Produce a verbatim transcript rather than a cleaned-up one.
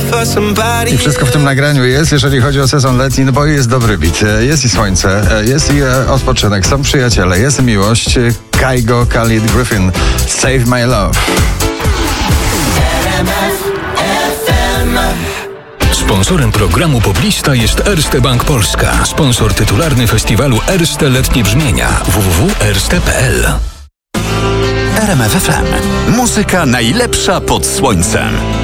I wszystko w tym nagraniu jest, jeżeli chodzi o sezon letni, no bo jest dobry beat, jest i słońce, jest i odpoczynek, są przyjaciele, jest miłość. Kygo, Khalid, Griffin, Save My Love. Sponsorem programu Poplista jest Erste Bank Polska. Sponsor tytularny festiwalu Erste Letnie Brzmienia. w w w kropka erste kropka p l. R M F F M. Muzyka najlepsza pod słońcem.